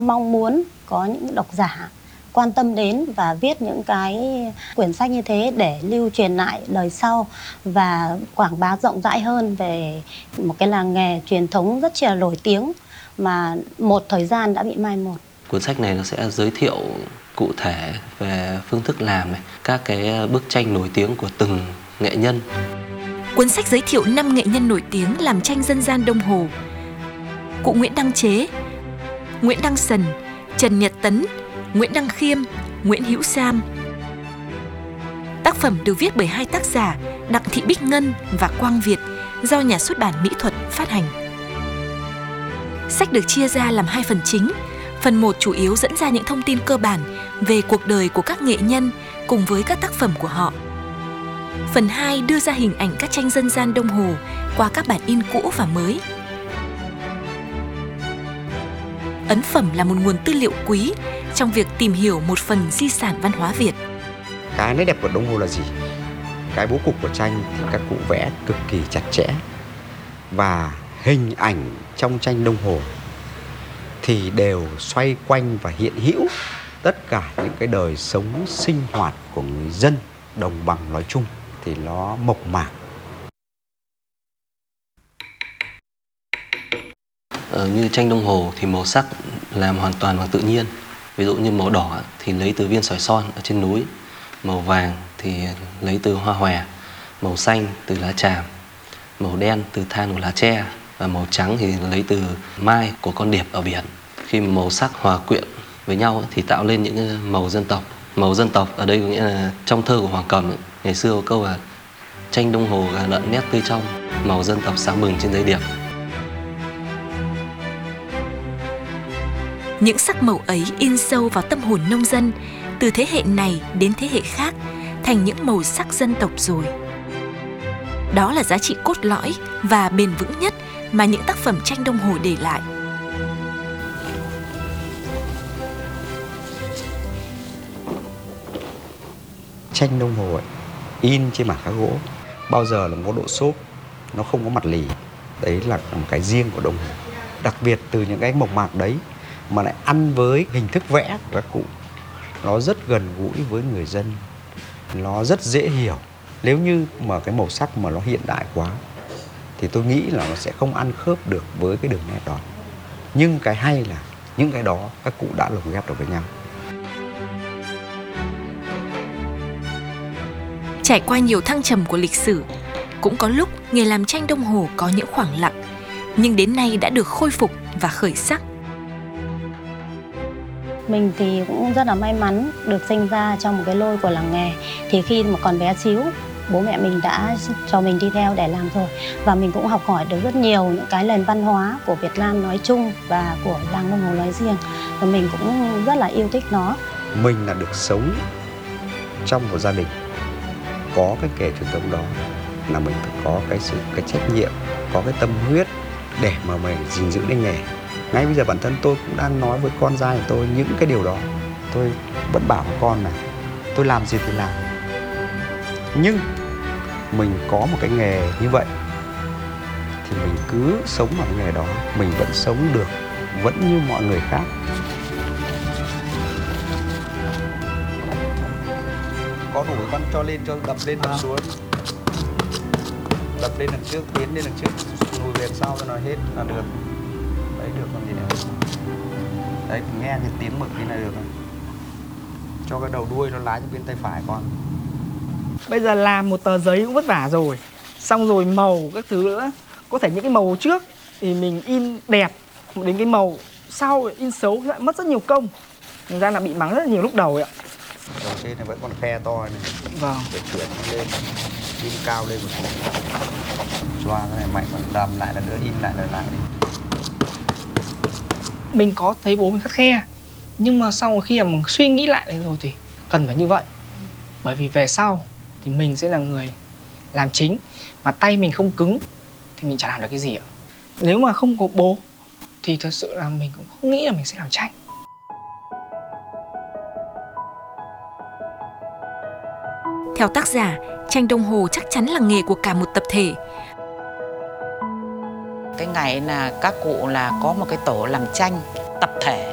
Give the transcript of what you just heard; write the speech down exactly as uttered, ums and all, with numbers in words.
Mong muốn có những độc giả quan tâm đến và viết những cái quyển sách như thế để lưu truyền lại đời sau và quảng bá rộng rãi hơn về một cái làng nghề truyền thống rất là nổi tiếng mà một thời gian đã bị mai một. Cuốn sách này nó sẽ giới thiệu cụ thể về phương thức làm này, các cái bức tranh nổi tiếng của từng nghệ nhân. Cuốn sách giới thiệu năm nghệ nhân nổi tiếng làm tranh dân gian Đông Hồ: cụ Nguyễn Đăng Chế, Nguyễn Đăng Sần, Trần Nhật Tấn, Nguyễn Đăng Khiêm, Nguyễn Hữu Sam. Tác phẩm được viết bởi hai tác giả Đặng Thị Bích Ngân và Quang Việt, do Nhà xuất bản Mỹ Thuật phát hành. Sách được chia ra làm hai phần chính. Phần một chủ yếu dẫn ra những thông tin cơ bản về cuộc đời của các nghệ nhân cùng với các tác phẩm của họ. Phần hai đưa ra hình ảnh các tranh dân gian Đông Hồ qua các bản in cũ và mới. Ấn phẩm là một nguồn tư liệu quý trong việc tìm hiểu một phần di sản văn hóa Việt. Cái nét đẹp của Đông Hồ là gì? Cái bố cục của tranh thì các cụ vẽ cực kỳ chặt chẽ, và hình ảnh trong tranh Đông Hồ thì đều xoay quanh và hiện hữu tất cả những cái đời sống sinh hoạt của người dân đồng bằng nói chung, thì nó mộc mạc. Ờ, như tranh Đông Hồ thì màu sắc làm hoàn toàn bằng tự nhiên. Ví dụ như màu đỏ thì lấy từ viên sỏi son ở trên núi, màu vàng thì lấy từ hoa hòe, màu xanh từ lá tràm, màu đen từ than của lá tre, và màu trắng thì lấy từ mai của con điệp ở biển. Khi màu sắc hòa quyện với nhau thì tạo lên những màu dân tộc. Màu dân tộc ở đây có nghĩa là trong thơ của Hoàng Cầm, ngày xưa có câu là tranh Đông Hồ gà lợn nét tươi trong, màu dân tộc sáng bừng trên giấy điệp. Những sắc màu ấy in sâu vào tâm hồn nông dân, từ thế hệ này đến thế hệ khác, thành những màu sắc dân tộc rồi. Đó là giá trị cốt lõi và bền vững nhất mà những tác phẩm tranh Đông Hồ để lại. Tranh Đông Hồ ấy, in trên mảng khắc gỗ bao giờ là có độ xốp, nó không có mặt lì. Đấy là một cái riêng của Đông Hồ. Đặc biệt từ những cái mộc mạc đấy mà lại ăn với hình thức vẽ của các cụ, nó rất gần gũi với người dân, nó rất dễ hiểu. Nếu như mà cái màu sắc mà nó hiện đại quá thì tôi nghĩ là nó sẽ không ăn khớp được với cái đường nét đó. Nhưng cái hay là những cái đó các cụ đã lồng ghép được với nhau. Trải qua nhiều thăng trầm của lịch sử, cũng có lúc nghề làm tranh Đông Hồ có những khoảng lặng, nhưng đến nay đã được khôi phục và khởi sắc. Mình thì cũng rất là may mắn được sinh ra trong một cái lôi của làng nghề. Thì khi mà còn bé xíu, bố mẹ mình đã cho mình đi theo để làm rồi. Và mình cũng học hỏi được rất nhiều những cái nền văn hóa của Việt Nam nói chung và của làng Đông Hồ nói riêng. Và mình cũng rất là yêu thích nó. Mình là được sống trong một gia đình có cái nghề truyền thống đó, là mình phải có cái sự cái trách nhiệm, có cái tâm huyết để mà mình gìn giữ cái nghề. Ngay bây giờ bản thân tôi cũng đang nói với con trai của tôi những cái điều đó. Tôi vẫn bảo với con này, tôi làm gì thì làm, nhưng mình có một cái nghề như vậy thì mình cứ sống bằng nghề đó, mình vẫn sống được, vẫn như mọi người khác. Có đủ con cho lên, cho đập lên đập xuống, đập lên đằng trước, tiến lên đằng trước, lùi về sau cho nó hết là được. Đấy, được còn gì nữa. Đấy, nghe cái tiếng mực thế này được rồi. Cho cái đầu đuôi nó lái cho bên tay phải con. Bây giờ làm một tờ giấy cũng vất vả rồi, xong rồi màu các thứ nữa. Có thể những cái màu trước thì mình in đẹp, đến cái màu sau in xấu lại mất rất nhiều công. Thành ra là bị mắng rất là nhiều lúc đầu ấy ạ. Đầu trên này vẫn còn khe to này. Vâng. Để chuyển nó lên, in cao lên một chút. Xoa cái này mạnh còn đầm lại là nữa, in lại là lại đi. Mình có thấy bố mình khắt khe, nhưng mà sau khi mà mình suy nghĩ lại rồi thì cần phải như vậy. Bởi vì về sau thì mình sẽ là người làm chính, mà tay mình không cứng thì mình chả làm được cái gì ạ. Nếu mà không có bố thì thật sự là mình cũng không nghĩ là mình sẽ làm tranh. Theo tác giả, tranh Đông Hồ chắc chắn là nghề của cả một tập thể. Cái ngày là các cụ là có một cái tổ làm tranh tập thể